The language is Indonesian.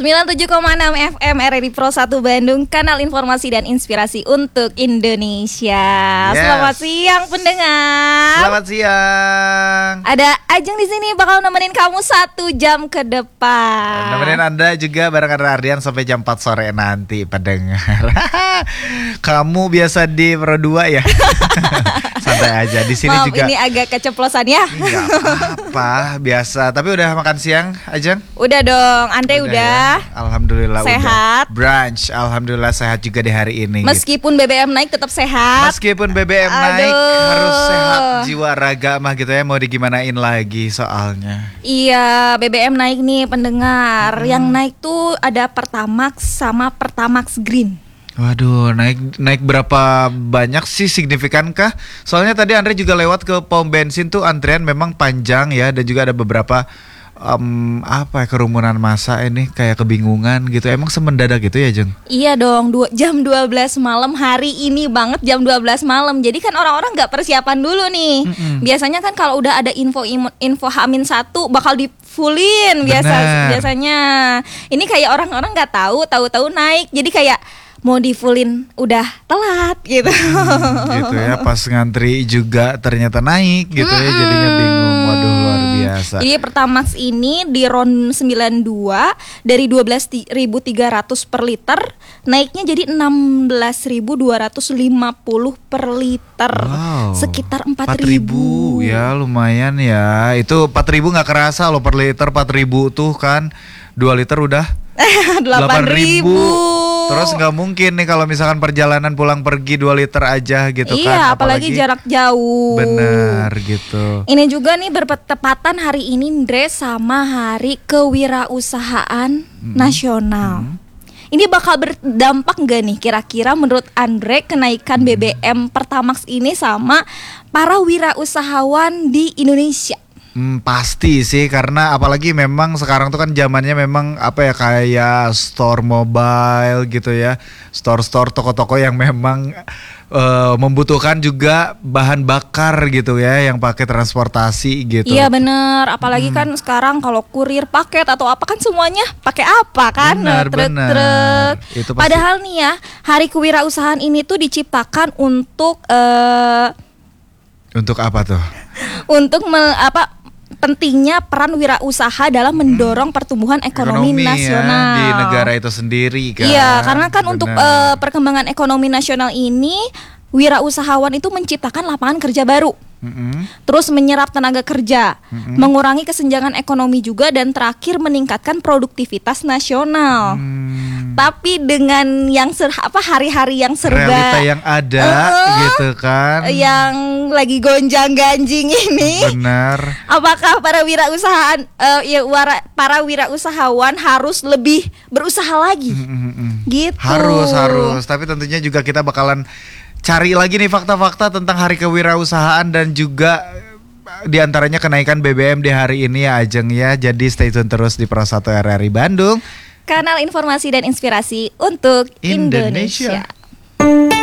97,6 FM RRI Pro 1 Bandung, kanal informasi dan inspirasi untuk Indonesia. Yes. Selamat siang pendengar. Selamat siang. Ada Ajeng di sini bakal nemenin kamu 1 jam ke depan. Nemenin Anda juga bareng Ardian sampai jam 4 sore nanti pendengar. Kamu biasa di Pro 2 ya? Santai aja di sini juga. Ini agak keceplosan ya. Enggak apa-apa, biasa. Tapi udah makan siang, Ajeng? Udah dong, Andre udah. Ya? Alhamdulillah sehat. Udah. Brunch, alhamdulillah sehat juga di hari ini. Meskipun gitu. BBM naik tetap sehat. Meskipun BBM naik harus sehat jiwa raga mah gitu ya. Mau digimanain lagi soalnya. Iya, BBM naik nih pendengar. Yang naik tuh ada Pertamax sama Pertamax Green. Waduh, naik berapa banyak sih, signifikankah? Soalnya tadi Andre juga lewat ke pom bensin tuh antrian memang panjang ya, dan juga ada beberapa kerumunan massa ini kayak kebingungan gitu. Emang semendadak gitu ya, Jeng? Iya dong, jam 12 malam hari ini banget jam 12 malam. Jadi kan orang-orang nggak persiapan dulu nih. Biasanya kan kalau udah ada info H-1 bakal di fullin biasanya. Ini kayak orang-orang nggak tahu naik. Jadi kayak mau di fullin udah telat gitu. Gitu ya, pas ngantri juga ternyata naik gitu ya, jadinya bingung. Waduh, luar biasa. Jadi Pertamax ini di RON 92 dari 12.300 per liter naiknya jadi 16.250 per liter. Wow, sekitar 4.000. Ya lumayan ya. Itu 4.000 nggak kerasa loh per liter. 4.000 tuh kan 2 liter udah 8.000. Terus nggak mungkin nih kalau misalkan perjalanan pulang pergi 2 liter aja gitu kan. Iya, apalagi jarak jauh. Benar gitu. Ini juga nih bertepatan hari ini Ndre sama hari kewirausahaan nasional. Ini bakal berdampak nggak nih kira-kira menurut Andre kenaikan BBM Pertamax ini sama para wirausahawan di Indonesia? Pasti sih, karena apalagi memang sekarang tuh kan zamannya memang kayak store mobile gitu ya, store toko-toko yang memang membutuhkan juga bahan bakar gitu ya, yang pakai transportasi gitu. Iya bener, apalagi kan sekarang kalau kurir paket atau apa kan semuanya pakai apa kan? Bener. Itu pasti. Padahal nih ya, hari kewirausahaan ini tuh diciptakan untuk apa tuh? Untuk pentingnya peran wirausaha dalam mendorong pertumbuhan ekonomi nasional ya, di negara itu sendiri kan. Iya, karena kan untuk perkembangan ekonomi nasional ini wirausahawan itu menciptakan lapangan kerja baru. Terus menyerap tenaga kerja, mengurangi kesenjangan ekonomi juga, dan terakhir meningkatkan produktivitas nasional. Tapi dengan yang hari-hari yang serba realita yang ada gitu kan, yang lagi gonjang-ganjing ini. Benar. Apakah para wirausahawan harus lebih berusaha lagi? Gitu. Harus. Tapi tentunya juga kita bakalan cari lagi nih fakta-fakta tentang hari kewirausahaan dan juga diantaranya kenaikan BBM di hari ini ya, Ajeng ya. Jadi stay tune terus di Pro 1 RRI Bandung, kanal informasi dan inspirasi untuk Indonesia.